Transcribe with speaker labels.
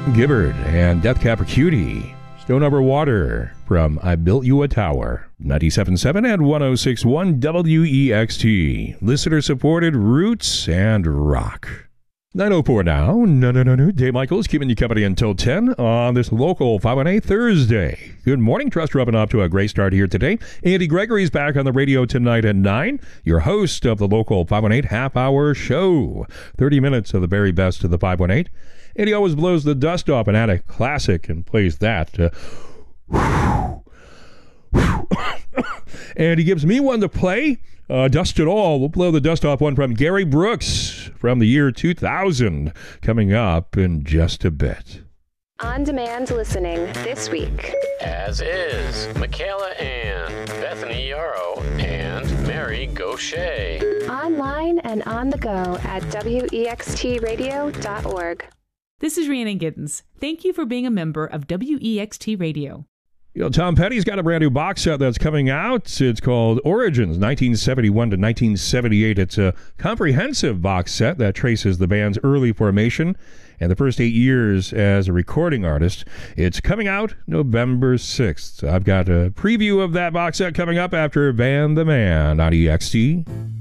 Speaker 1: Gibbard and Death Cab for Cutie. Stone Over Water from I Built You a Tower. 97.7 and 106.1 WEXT. Listener-supported roots and rock. 9:04 now. No. Dave Michaels keeping you company until 10 on this local 518 Thursday. Good morning. Trust we're up and off to a great start here today. Andy Gregory's back on the radio tonight at 9. Your host of the local 518 half-hour show. 30 minutes of the very best of the 518. And he always blows the dust off an attic classic and plays that. And he gives me one to play. Dust it all. We'll blow the dust off one from Gary Brooks from the year 2000 coming up in just a bit.
Speaker 2: On-demand listening this week.
Speaker 3: As is Michaela Ann, Bethany Yarrow, and Mary Gaucher.
Speaker 2: Online and on the go at wextradio.org.
Speaker 4: This is Rhiannon Giddens. Thank you for being a member of WEXT Radio.
Speaker 1: You know, Tom Petty's got a brand new box set that's coming out. It's called Origins, 1971 to 1978. It's a comprehensive box set that traces the band's early formation and the first 8 years as a recording artist. It's coming out November 6th. I've got a preview of that box set coming up after Van the Man on EXT.